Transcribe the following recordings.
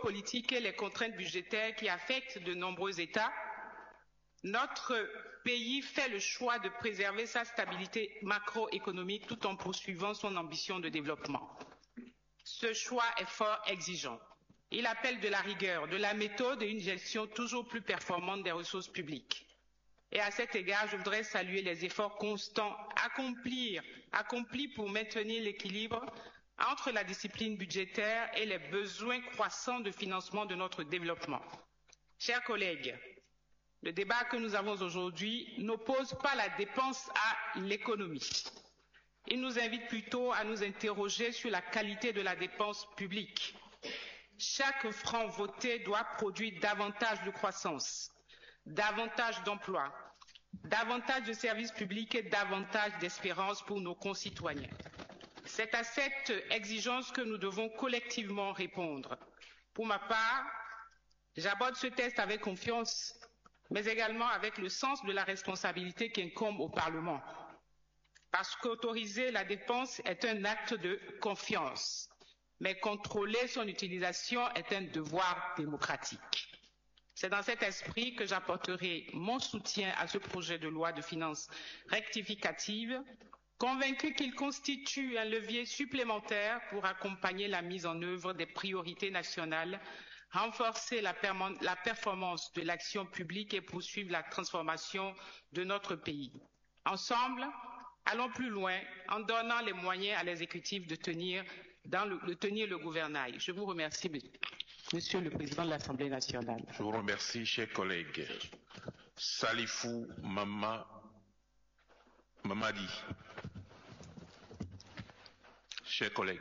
géopolitiques et les contraintes budgétaires qui affectent de nombreux États, notre pays fait le choix de préserver sa stabilité macroéconomique tout en poursuivant son ambition de développement. Ce choix est fort exigeant. Il appelle de la rigueur, de la méthode et une gestion toujours plus performante des ressources publiques. Et à cet égard, je voudrais saluer les efforts constants accomplis pour maintenir l'équilibre entre la discipline budgétaire et les besoins croissants de financement de notre développement. Chers collègues, le débat que nous avons aujourd'hui n'oppose pas la dépense à l'économie. Il nous invite plutôt à nous interroger sur la qualité de la dépense publique. Chaque franc voté doit produire davantage de croissance, davantage d'emplois, davantage de services publics et davantage d'espérance pour nos concitoyens. C'est à cette exigence que nous devons collectivement répondre. Pour ma part, j'aborde ce texte avec confiance, mais également avec le sens de la responsabilité qui incombe au Parlement. Parce qu'autoriser la dépense est un acte de confiance, mais contrôler son utilisation est un devoir démocratique. C'est dans cet esprit que j'apporterai mon soutien à ce projet de loi de finances rectificative, convaincu qu'il constitue un levier supplémentaire pour accompagner la mise en œuvre des priorités nationales, renforcer la performance de l'action publique et poursuivre la transformation de notre pays. Ensemble, allons plus loin en donnant les moyens à l'exécutif de tenir le gouvernail. Je vous remercie, Monsieur le Président de l'Assemblée nationale. Je vous remercie, chers collègues. Salifou Mamadi. Chers collègues.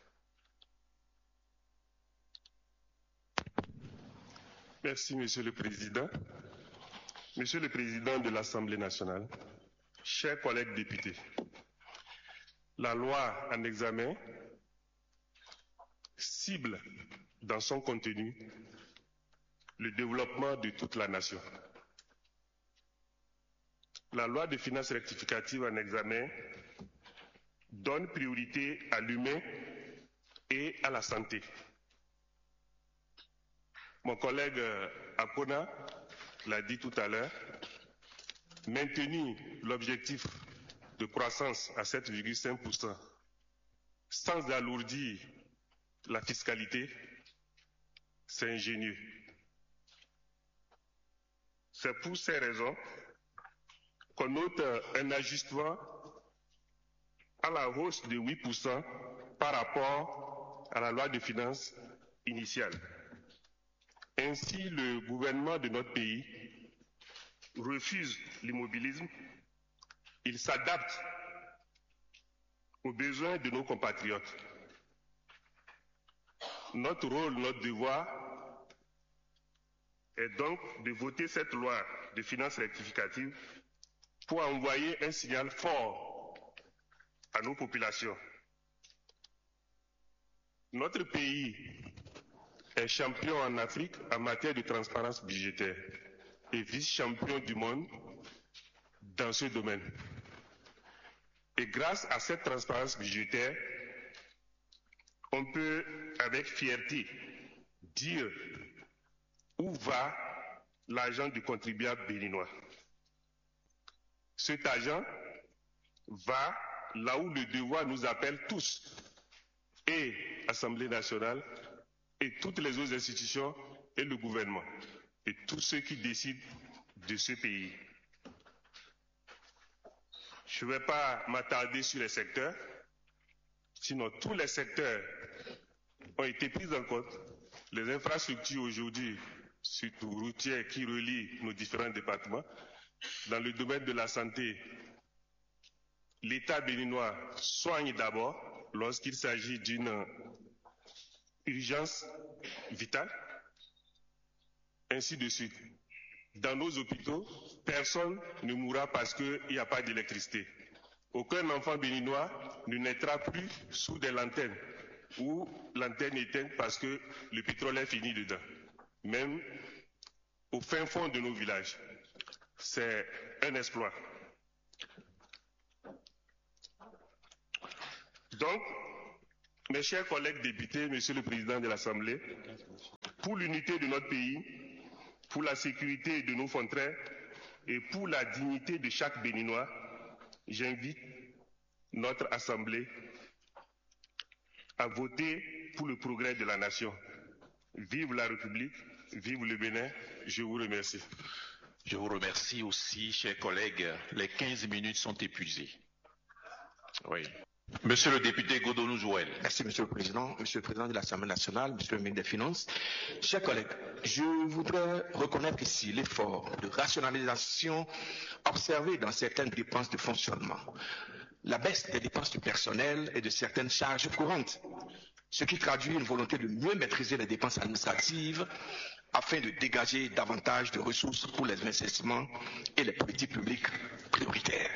Merci, Monsieur le Président. Monsieur le Président de l'Assemblée nationale, chers collègues députés, la loi en examen cible dans son contenu le développement de toute la nation. La loi de finances rectificative en examen donne priorité à l'humain et à la santé. Mon collègue Akona l'a dit tout à l'heure, maintenir l'objectif de croissance à 7,5% sans alourdir la fiscalité, c'est ingénieux. C'est pour ces raisons qu'on note un ajustement à la hausse de 8% par rapport à la loi de finances initiale. Ainsi, le gouvernement de notre pays refuse l'immobilisme, il s'adapte aux besoins de nos compatriotes. Notre rôle, notre devoir est donc de voter cette loi de finances rectificative pour envoyer un signal fort à nos populations. Notre pays est champion en Afrique en matière de transparence budgétaire et vice-champion du monde dans ce domaine. Et grâce à cette transparence budgétaire, on peut avec fierté dire où va l'argent du contribuable béninois. Cet argent va là où le devoir nous appelle tous, et l'Assemblée nationale, et toutes les autres institutions, et le gouvernement, et tous ceux qui décident de ce pays. Je ne vais pas m'attarder sur les secteurs, sinon tous les secteurs ont été pris en compte. Les infrastructures aujourd'hui, surtout routières, qui relient nos différents départements. Dans le domaine de la santé, l'État béninois soigne d'abord lorsqu'il s'agit d'une urgence vitale, ainsi de suite. Dans nos hôpitaux, personne ne mourra parce qu'il n'y a pas d'électricité. Aucun enfant béninois ne naîtra plus sous des lanternes ou l'antenne éteinte parce que le pétrole est fini dedans. Même au fin fond de nos villages. C'est un exploit. Donc, mes chers collègues députés, Monsieur le Président de l'Assemblée, pour l'unité de notre pays, pour la sécurité de nos frontières et pour la dignité de chaque Béninois, j'invite notre Assemblée à voter pour le progrès de la nation. Vive la République, vive le Bénin, je vous remercie. Je vous remercie aussi, chers collègues. Les 15 minutes sont épuisées. Oui. Monsieur le député Godonou Joël. Merci, Monsieur le Président de l'Assemblée nationale, Monsieur le ministre des Finances. Chers collègues, je voudrais reconnaître ici l'effort de rationalisation observé dans certaines dépenses de fonctionnement, la baisse des dépenses du personnel et de certaines charges courantes, ce qui traduit une volonté de mieux maîtriser les dépenses administratives afin de dégager davantage de ressources pour les investissements et les politiques publiques prioritaires.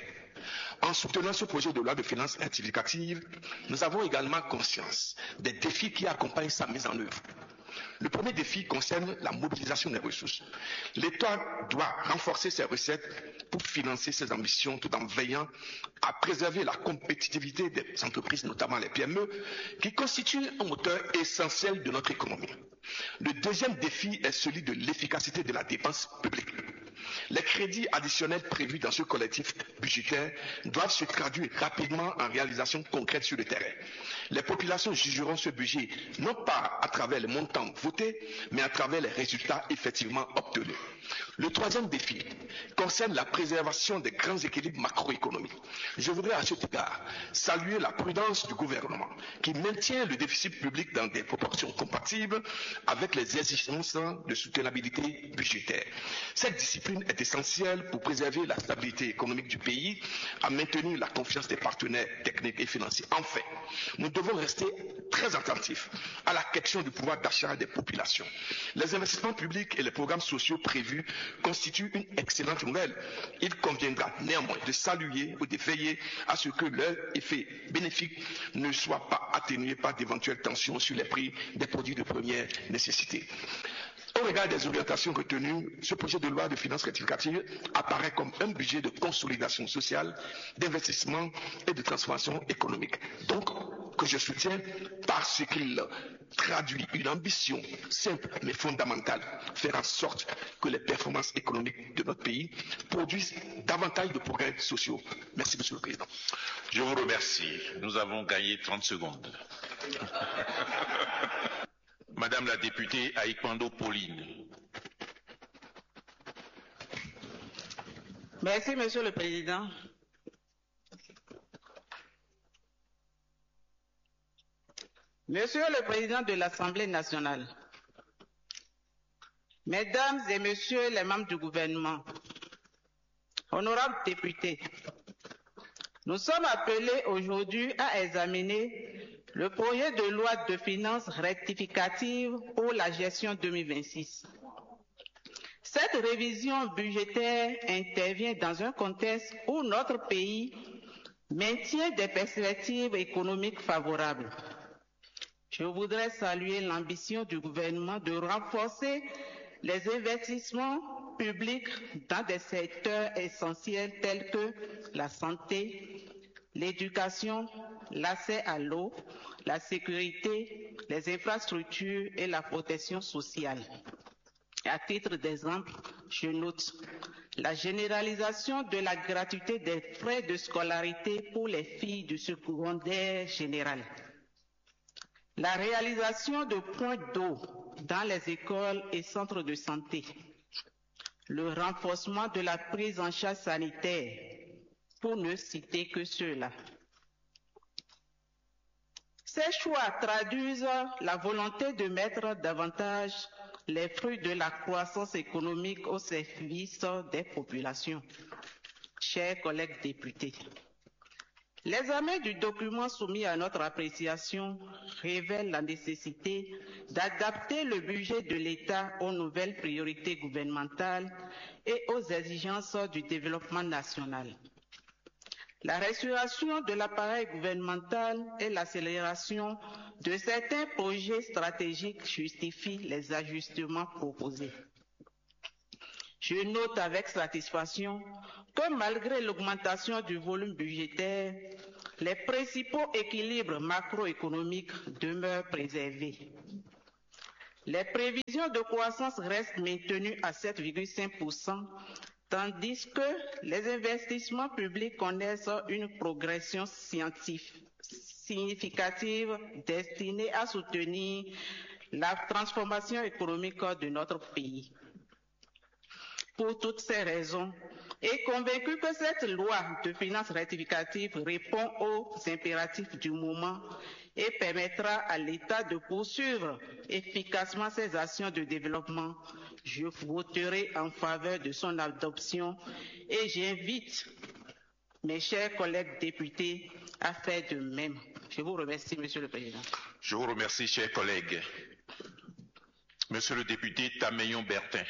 En soutenant ce projet de loi de finances rectificative, nous avons également conscience des défis qui accompagnent sa mise en œuvre. Le premier défi concerne la mobilisation des ressources. L'État doit renforcer ses recettes pour financer ses ambitions tout en veillant à préserver la compétitivité des entreprises, notamment les PME, qui constituent un moteur essentiel de notre économie. Le deuxième défi est celui de l'efficacité de la dépense publique. Les crédits additionnels prévus dans ce collectif budgétaire doivent se traduire rapidement en réalisation concrète sur le terrain. Les populations jugeront ce budget non pas à travers les montants votés, mais à travers les résultats effectivement obtenus. Le troisième défi concerne la préservation des grands équilibres macroéconomiques. Je voudrais à cet égard saluer la prudence du gouvernement qui maintient le déficit public dans des proportions compatibles avec les exigences de soutenabilité budgétaire. Cette discipline est essentielle pour préserver la stabilité économique du pays, à maintenir la confiance des partenaires techniques et financiers. Enfin, nous devons rester très attentifs à la question du pouvoir d'achat des populations. Les investissements publics et les programmes sociaux prévus constituent une excellente nouvelle. Il conviendra néanmoins de saluer ou de veiller à ce que leur effet bénéfique ne soit pas atténué par d'éventuelles tensions sur les prix des produits de première nécessité. Au regard des orientations retenues, ce projet de loi de finances rectificative apparaît comme un budget de consolidation sociale, d'investissement et de transformation économique. Donc, que je soutiens parce qu'il traduit une ambition simple mais fondamentale, faire en sorte que les performances économiques de notre pays produisent davantage de progrès sociaux. Merci, Monsieur le Président. Je vous remercie. Nous avons gagné 30 secondes. Madame la députée Aïkwando Pauline. Merci, Monsieur le Président. Monsieur le Président de l'Assemblée nationale, Mesdames et Messieurs les membres du gouvernement, honorables députés, nous sommes appelés aujourd'hui à examiner le projet de loi de finances rectificative pour la gestion 2026. Cette révision budgétaire intervient dans un contexte où notre pays maintient des perspectives économiques favorables. Je voudrais saluer l'ambition du gouvernement de renforcer les investissements publics dans des secteurs essentiels tels que la santé, l'éducation, l'accès à l'eau, la sécurité, les infrastructures et la protection sociale. À titre d'exemple, je note la généralisation de la gratuité des frais de scolarité pour les filles du secondaire général, la réalisation de points d'eau dans les écoles et centres de santé, le renforcement de la prise en charge sanitaire, pour ne citer que ceux-là. Ces choix traduisent la volonté de mettre davantage les fruits de la croissance économique au service des populations. Chers collègues députés, l'examen du document soumis à notre appréciation révèle la nécessité d'adapter le budget de l'État aux nouvelles priorités gouvernementales et aux exigences du développement national. La restauration de l'appareil gouvernemental et l'accélération de certains projets stratégiques justifient les ajustements proposés. Je note avec satisfaction que malgré l'augmentation du volume budgétaire, les principaux équilibres macroéconomiques demeurent préservés. Les prévisions de croissance restent maintenues à 7,5%, tandis que les investissements publics connaissent une progression significative destinée à soutenir la transformation économique de notre pays. Pour toutes ces raisons, et convaincu que cette loi de finances rectificative répond aux impératifs du moment et permettra à l'État de poursuivre efficacement ses actions de développement, je voterai en faveur de son adoption et j'invite mes chers collègues députés à faire de même. Je vous remercie, Monsieur le Président. Je vous remercie, chers collègues. Monsieur le député Tameyon Bertin.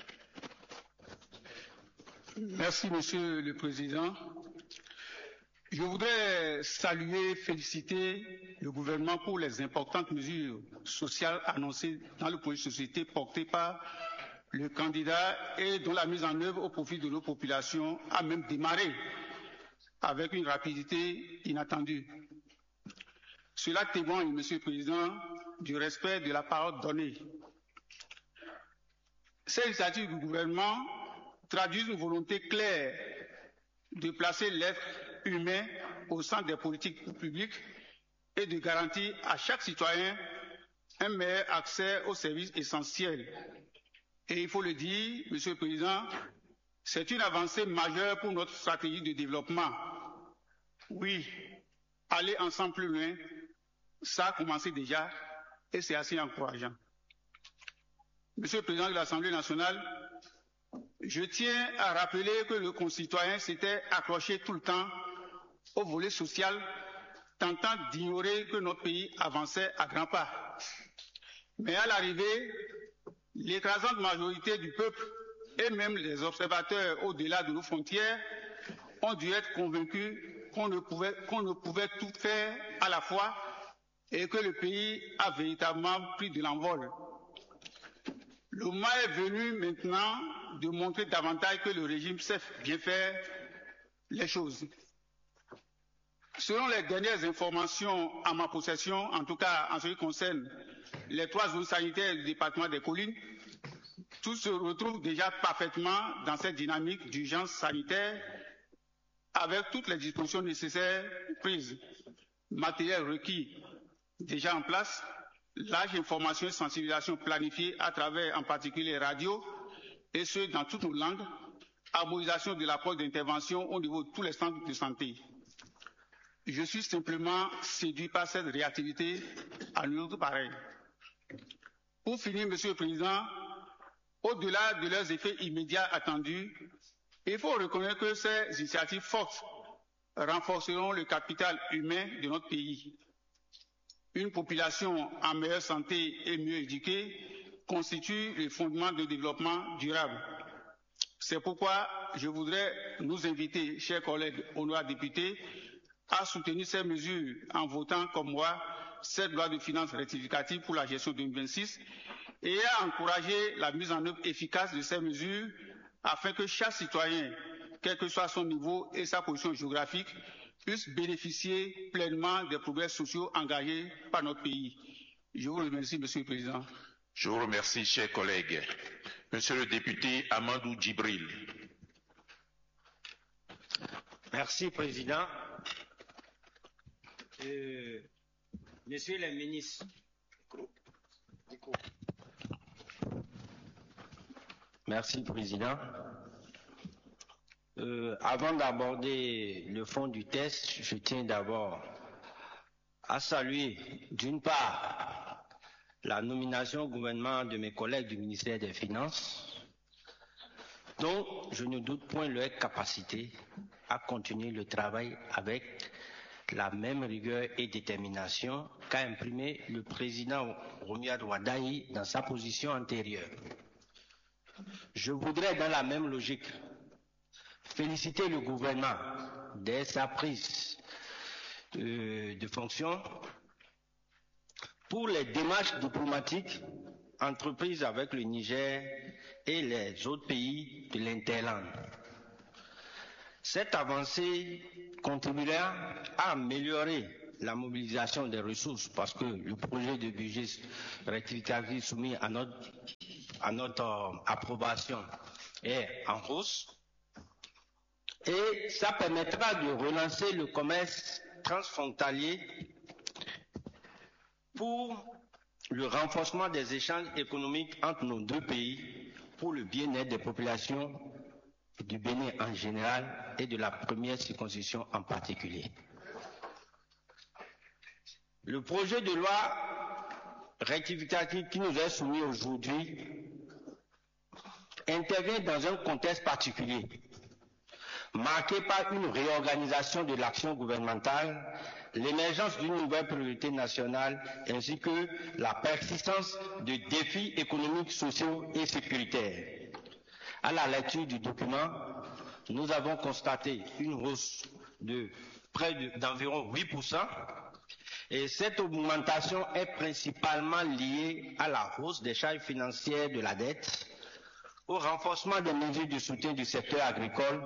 Merci, Monsieur le Président. Je voudrais saluer, féliciter le gouvernement pour les importantes mesures sociales annoncées dans le projet de société porté par le candidat et dont la mise en œuvre au profit de nos populations a même démarré avec une rapidité inattendue. Cela témoigne, Monsieur le Président, du respect de la parole donnée. Ces initiatives du gouvernement traduisent une volonté claire de placer l'être humain au centre des politiques publiques et de garantir à chaque citoyen un meilleur accès aux services essentiels. Et il faut le dire, Monsieur le Président, c'est une avancée majeure pour notre stratégie de développement. Oui, aller ensemble plus loin, ça a commencé déjà et c'est assez encourageant. Monsieur le Président de l'Assemblée nationale, je tiens à rappeler que le concitoyen s'était accroché tout le temps au volet social, tentant d'ignorer que notre pays avançait à grands pas. Mais à l'arrivée, l'écrasante majorité du peuple et même les observateurs au-delà de nos frontières ont dû être convaincus qu'on ne pouvait tout faire à la fois et que le pays a véritablement pris de l'envol. Le moment est venu maintenant de montrer davantage que le régime sait bien faire les choses. Selon les dernières informations à ma possession, en tout cas en ce qui concerne les 3 zones sanitaires du département des Collines, tout se retrouve déjà parfaitement dans cette dynamique d'urgence sanitaire avec toutes les dispositions nécessaires prises, matériel requis déjà en place, large information et sensibilisation planifiée à travers en particulier les radios et ce dans toutes nos langues, harmonisation de l'approche d'intervention au niveau de tous les centres de santé. Je suis simplement séduit par cette réactivité à une autre pareille. Pour finir, Monsieur le Président, au-delà de leurs effets immédiats attendus, il faut reconnaître que ces initiatives fortes renforceront le capital humain de notre pays. Une population en meilleure santé et mieux éduquée constitue le fondement de développement durable. C'est pourquoi je voudrais nous inviter, chers collègues honorables députés, à soutenir ces mesures en votant comme moi cette loi de finances rectificative pour la gestion 2026 et à encourager la mise en œuvre efficace de ces mesures afin que chaque citoyen, quel que soit son niveau et sa position géographique, puisse bénéficier pleinement des progrès sociaux engagés par notre pays. Je vous remercie, Monsieur le Président. Je vous remercie, chers collègues. Monsieur le député Amadou Djibril. Merci, Président. Messieurs les ministres, merci, Président. Avant d'aborder le fond du test, je tiens d'abord à saluer, d'une part, la nomination au gouvernement de mes collègues du ministère des Finances, dont je ne doute point leur capacité à continuer le travail avec la même rigueur et détermination qu'a imprimé le président Romuald Wadaï dans sa position antérieure. Je voudrais, dans la même logique, féliciter le gouvernement dès sa prise de fonction pour les démarches diplomatiques entreprises avec le Niger et les autres pays de l'Interland. Cette avancée contribuera à améliorer la mobilisation des ressources, parce que le projet de budget rectificatif soumis à notre approbation est en hausse. Et ça permettra de relancer le commerce transfrontalier pour le renforcement des échanges économiques entre nos deux pays, pour le bien-être des populations du Bénin en général et de la première circonscription en particulier. Le projet de loi rectificatif qui nous est soumis aujourd'hui intervient dans un contexte particulier, marqué par une réorganisation de l'action gouvernementale, l'émergence d'une nouvelle priorité nationale ainsi que la persistance de défis économiques, sociaux et sécuritaires. À la lecture du document, nous avons constaté une hausse de d'environ 8%, et cette augmentation est principalement liée à la hausse des charges financières de la dette, au renforcement des mesures de soutien du secteur agricole,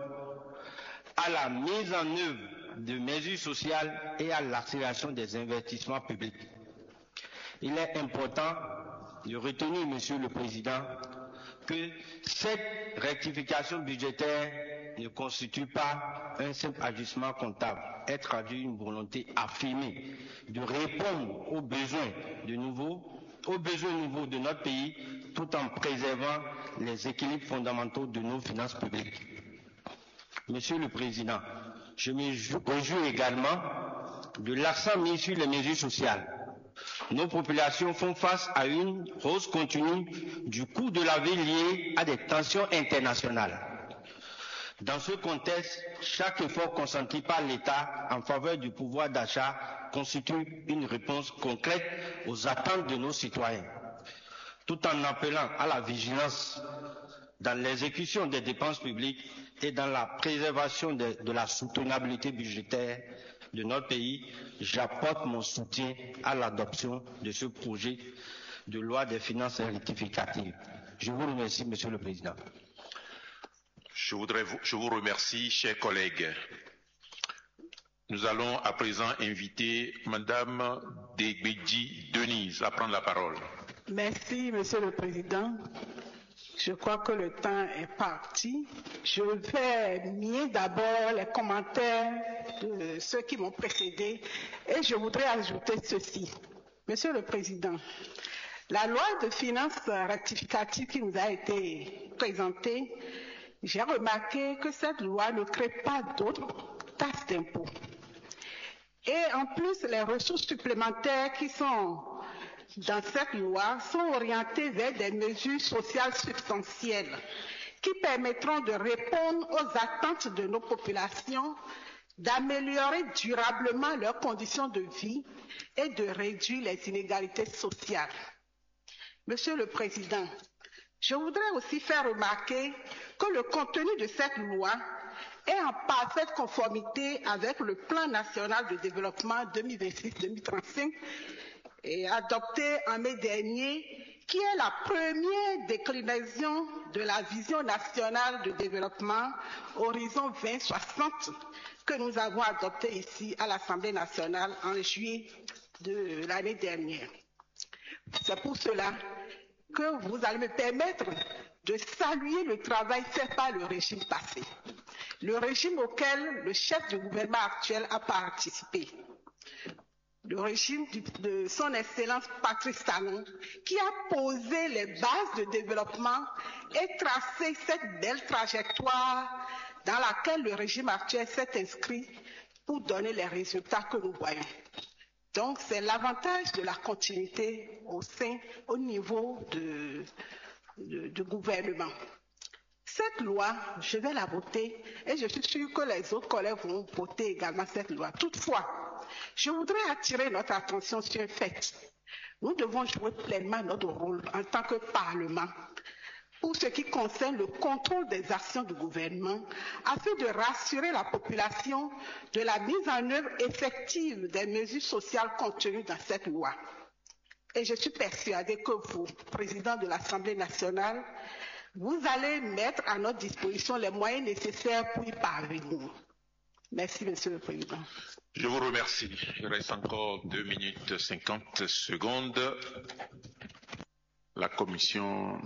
à la mise en œuvre de mesures sociales et à l'accélération des investissements publics. Il est important de retenir, Monsieur le Président, que cette rectification budgétaire ne constitue pas un simple ajustement comptable. Elle traduit une volonté affirmée de répondre aux besoins nouveaux de notre pays, tout en préservant les équilibres fondamentaux de nos finances publiques. Monsieur le Président, je me réjouis également de l'accent mis sur les mesures sociales. Nos populations font face à une hausse continue du coût de la vie liée à des tensions internationales. Dans ce contexte, chaque effort consenti par l'État en faveur du pouvoir d'achat constitue une réponse concrète aux attentes de nos citoyens, tout en appelant à la vigilance dans l'exécution des dépenses publiques et dans la préservation de la soutenabilité budgétaire de notre pays. J'apporte mon soutien à l'adoption de ce projet de loi des finances rectificative. Je vous remercie, Monsieur le Président. Je vous remercie, chers collègues. Nous allons à présent inviter Madame Degbedji Denise à prendre la parole. Merci, Monsieur le Président. Je crois que le temps est parti. Je vais nier d'abord les commentaires de ceux qui m'ont précédé et je voudrais ajouter ceci. Monsieur le Président, la loi de finances rectificative qui nous a été présentée, j'ai remarqué que cette loi ne crée pas d'autres tasses d'impôts. Et en plus, les ressources supplémentaires qui sont dans cette loi sont orientées vers des mesures sociales substantielles qui permettront de répondre aux attentes de nos populations, d'améliorer durablement leurs conditions de vie et de réduire les inégalités sociales. Monsieur le Président, je voudrais aussi faire remarquer que le contenu de cette loi est en parfaite conformité avec le Plan national de développement 2026-2035 et adopté en mai dernier, qui est la première déclinaison de la vision nationale de développement Horizon 2060 que nous avons adoptée ici à l'Assemblée nationale en juillet de l'année dernière. C'est pour cela que vous allez me permettre de saluer le travail fait par le régime passé, le régime auquel le chef du gouvernement actuel a participé, le régime de son Excellence Patrice Talon, qui a posé les bases de développement et tracé cette belle trajectoire dans laquelle le régime actuel s'est inscrit pour donner les résultats que nous voyons. Donc, c'est l'avantage de la continuité au niveau du gouvernement. Cette loi, je vais la voter et je suis sûre que les autres collègues vont voter également cette loi. Toutefois, je voudrais attirer notre attention sur un fait. Nous devons jouer pleinement notre rôle en tant que Parlement pour ce qui concerne le contrôle des actions du gouvernement afin de rassurer la population de la mise en œuvre effective des mesures sociales contenues dans cette loi. Et je suis persuadée que vous, Président de l'Assemblée nationale, vous allez mettre à notre disposition les moyens nécessaires pour y parvenir. Merci, Monsieur le Président. Je vous remercie. Il reste encore 2 minutes 50 secondes. La commission